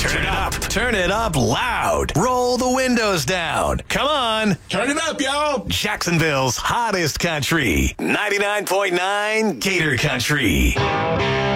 Turn it up. Turn it up loud. Roll the windows down. Come on. Turn it up, y'all. Jacksonville's hottest country. 99.9 Gator Country.